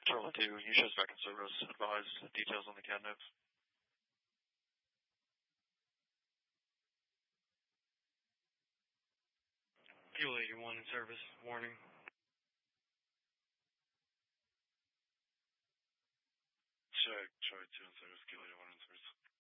Charlie 2, you shows back in service. Advise details on the CAD notes. Fuel 81 in service. Warning. Check. Charlie 2 in service. Fuel 81 in service.